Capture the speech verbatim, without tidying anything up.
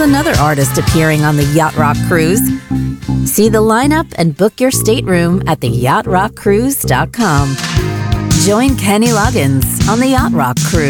another artist appearing on the Yacht Rock Cruise. See the lineup and book your stateroom at the yacht rock cruise dot com. Join Kenny Loggins on the Yacht Rock Cruise.